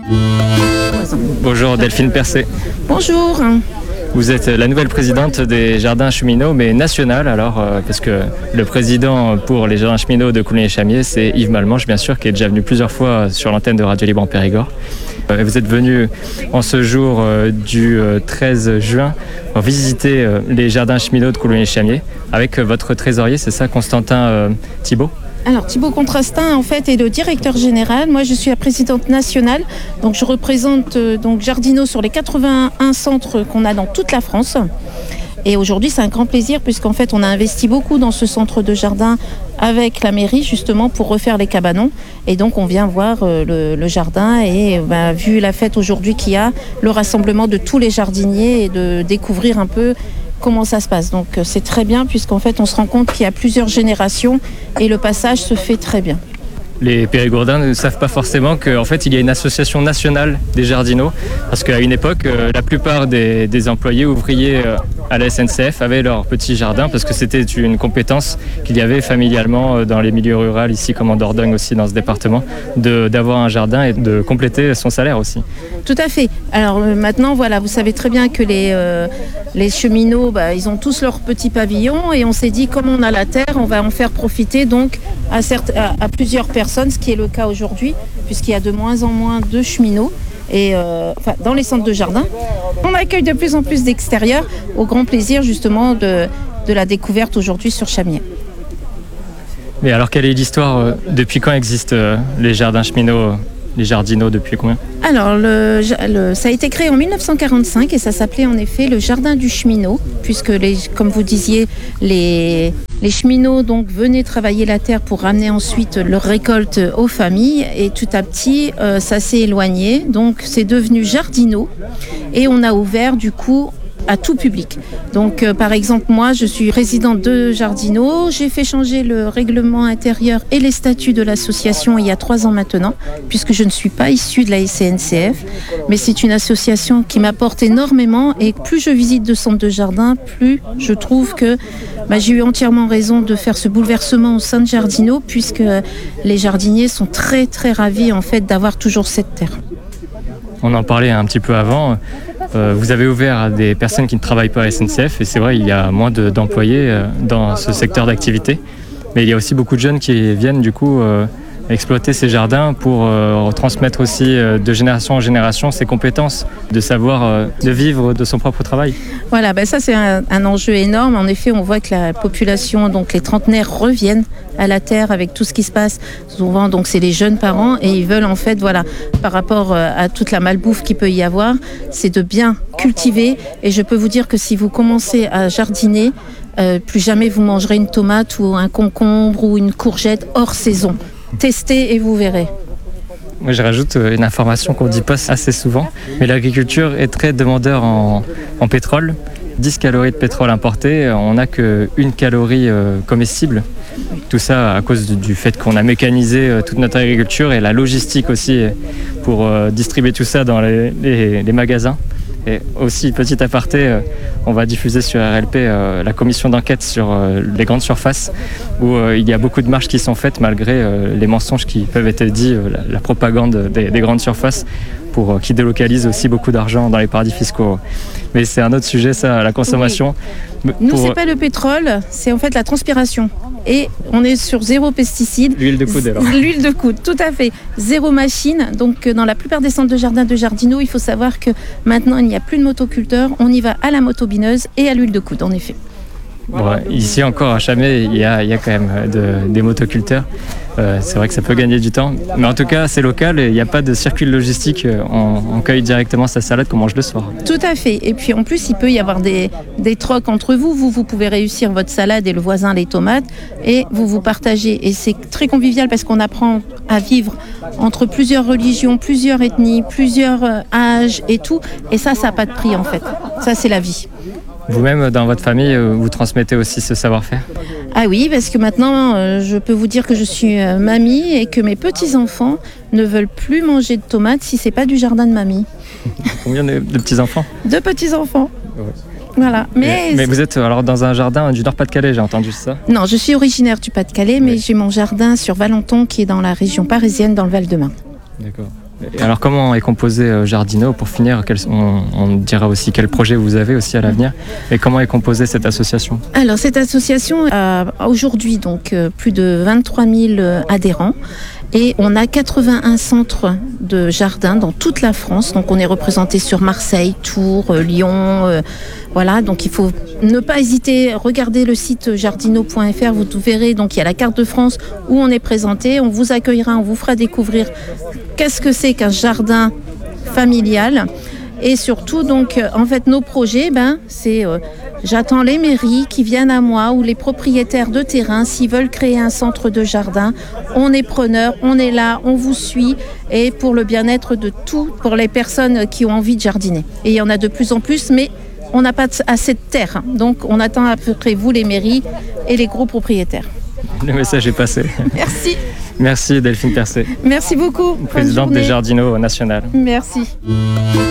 Bonjour Delphine Percé. Bonjour. Vous êtes la nouvelle présidente des Jardins Cheminots, mais nationale alors, parce que le président pour les Jardins Cheminots de Coulommiers-Chamiers, c'est Yves Malmanche, bien sûr, qui est déjà venu plusieurs fois sur l'antenne de Radio Libre en Périgord. Vous êtes venu en ce jour du 13 juin visiter les Jardins Cheminots de Coulommiers-Chamiers avec votre trésorier, c'est ça, Constantin Thibault? Alors Thibault Contrastin en fait est le directeur général. Moi je suis la présidente nationale, donc je représente donc Jardinot sur les 81 centres qu'on a dans toute la France. Et aujourd'hui c'est un grand plaisir puisqu'en fait on a investi beaucoup dans ce centre de jardin avec la mairie justement pour refaire les cabanons. Et donc on vient voir le jardin et vu la fête aujourd'hui qu'il y a, le rassemblement de tous les jardiniers et de découvrir un peu comment ça se passe. Donc c'est très bien puisqu'en fait on se rend compte qu'il y a plusieurs générations et le passage se fait très bien. Les Périgourdins ne savent pas forcément qu'en fait il y a une association nationale des jardinots parce qu'à une époque la plupart des employés ouvriers à la SNCF avaient leur petit jardin parce que c'était une compétence qu'il y avait familialement dans les milieux ruraux ici comme en Dordogne aussi dans ce département d'avoir un jardin et de compléter son salaire aussi. Tout à fait. Alors maintenant voilà, vous savez très bien que les cheminots ils ont tous leur petit pavillon et on s'est dit comme on a la terre on va en faire profiter donc à plusieurs personnes, ce qui est le cas aujourd'hui puisqu'il y a de moins en moins de cheminots et dans les centres de jardin. On accueille de plus en plus d'extérieurs au grand plaisir justement de la découverte aujourd'hui sur Chamiers. Mais alors quelle est l'histoire depuis quand existent les jardins cheminots? Les jardinots, depuis combien? Alors, ça a été créé en 1945 et ça s'appelait en effet le jardin du cheminot, puisque, comme vous disiez, les cheminots donc, venaient travailler la terre pour ramener ensuite leur récolte aux familles et tout à petit, ça s'est éloigné. Donc, c'est devenu jardinot et on a ouvert du coup à tout public. Donc par exemple moi je suis présidente de Jardinot, j'ai fait changer le règlement intérieur et les statuts de l'association il y a 3 ans maintenant, puisque je ne suis pas issue de la SNCF, mais c'est une association qui m'apporte énormément et plus je visite de centres de jardin, plus je trouve que j'ai eu entièrement raison de faire ce bouleversement au sein de Jardinot, puisque les jardiniers sont très très ravis en fait d'avoir toujours cette terre. On en parlait un petit peu avant. Vous avez ouvert à des personnes qui ne travaillent pas à SNCF et c'est vrai, il y a moins d'employés dans ce secteur d'activité. Mais il y a aussi beaucoup de jeunes qui viennent du coup exploiter ces jardins pour transmettre aussi de génération en génération ces compétences, de savoir de vivre de son propre travail. Voilà, ça c'est un enjeu énorme. En effet, on voit que la population, donc les trentenaires reviennent à la terre avec tout ce qui se passe. Souvent, donc c'est les jeunes parents et ils veulent en fait, par rapport à toute la malbouffe qu'il peut y avoir, c'est de bien cultiver. Et je peux vous dire que si vous commencez à jardiner, plus jamais vous mangerez une tomate ou un concombre ou une courgette hors saison. Testez et vous verrez. Moi, je rajoute une information qu'on ne dit pas assez souvent, mais l'agriculture est très demandeur en pétrole. 10 calories de pétrole importé, on n'a qu'une calorie comestible. Tout ça à cause du fait qu'on a mécanisé toute notre agriculture et la logistique aussi pour distribuer tout ça dans les magasins. Et aussi, petit aparté, on va diffuser sur RLP la commission d'enquête sur les grandes surfaces où il y a beaucoup de marches qui sont faites malgré les mensonges qui peuvent être dits, la propagande des grandes surfaces qui délocalisent aussi beaucoup d'argent dans les paradis fiscaux. Mais c'est un autre sujet, ça, la consommation. Oui. Nous, c'est pas le pétrole, c'est en fait la transpiration. Et on est sur 0 pesticides. L'huile de coude alors. L'huile de coude, tout à fait. 0 machine. Donc dans la plupart des centres de jardin de Jardinot, il faut savoir que maintenant il n'y a plus de motoculteurs. On y va à la motobineuse et à l'huile de coude, en effet. Bon, ici encore à Chamiers, il y a quand même des motoculteurs. C'est vrai que ça peut gagner du temps. Mais en tout cas, c'est local et il n'y a pas de circuit logistique. On cueille directement sa salade qu'on mange le soir. Tout à fait. Et puis en plus, il peut y avoir des trocs entre vous. Vous pouvez réussir votre salade et le voisin les tomates. Et vous partagez. Et c'est très convivial parce qu'on apprend à vivre entre plusieurs religions, plusieurs ethnies, plusieurs âges et tout. Et ça n'a pas de prix en fait. Ça, c'est la vie. Vous-même, dans votre famille, vous transmettez aussi ce savoir-faire? Ah oui, parce que maintenant, je peux vous dire que je suis mamie et que mes petits-enfants ne veulent plus manger de tomates si c'est pas du jardin de mamie. Combien de petits-enfants? 2 petits-enfants. Ouais. Voilà. Mais vous êtes alors dans un jardin du Nord-Pas-de-Calais, j'ai entendu ça? Non, je suis originaire du Pas-de-Calais, mais j'ai mon jardin sur Valenton qui est dans la région parisienne, dans le Val-de-Marne. D'accord. Et alors comment est composé Jardinot pour finir? On dira aussi quel projet vous avez aussi à l'avenir. Et comment est composée cette association? Alors cette association a aujourd'hui donc plus de 23 000 adhérents. Et on a 81 centres de jardins dans toute la France. Donc on est représenté sur Marseille, Tours, Lyon. Voilà, donc il faut ne pas hésiter. Regardez le site jardinot.fr, vous verrez. Donc il y a la carte de France où on est présenté. On vous accueillera, on vous fera découvrir qu'est-ce que c'est qu'un jardin familial. Et surtout, donc, en fait, nos projets, c'est j'attends les mairies qui viennent à moi ou les propriétaires de terrain s'ils veulent créer un centre de jardin. On est preneurs, on est là, on vous suit et pour le bien-être de tout, pour les personnes qui ont envie de jardiner. Et il y en a de plus en plus, mais on n'a pas assez de terre. Donc, on attend à peu près vous, les mairies et les gros propriétaires. Le message est passé. Merci. Merci Delphine Percé. Merci beaucoup. Présidente des Jardinots nationales. Merci.